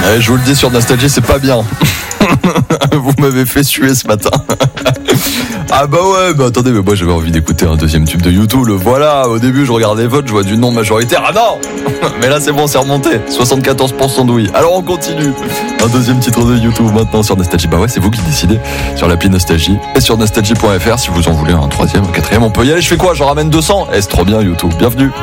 Ouais, je vous le dis sur Nostalgie, c'est pas bien. Vous m'avez fait suer ce matin. Ah bah ouais, bah attendez, mais moi j'avais envie d'écouter un deuxième tube de YouTube. Le voilà, au début je regardais les votes, je vois du non majoritaire. Ah non. Mais là c'est bon, c'est remonté. 74% de oui. Alors on continue. Un deuxième titre de YouTube maintenant sur Nostalgie. Bah ouais, c'est vous qui décidez sur l'appli Nostalgie et sur nostalgie.fr si vous en voulez un troisième, un quatrième. On peut y aller. Je fais quoi? J'en ramène 200. C'est trop bien YouTube. Bienvenue.